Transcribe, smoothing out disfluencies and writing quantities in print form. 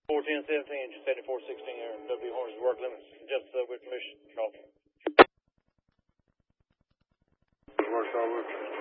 41017, engine 7416 air. W Horns work limits. Just with permission. Call. Work, all work.